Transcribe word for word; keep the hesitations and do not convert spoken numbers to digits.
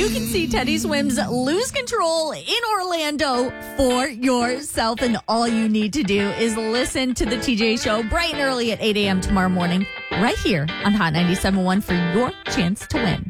you can see Teddy Swims lose control in Orlando for yourself. And all you need to do is listen to the T J Show bright and early at eight a.m. tomorrow morning, right here on Hot ninety-seven point one for your chance to win.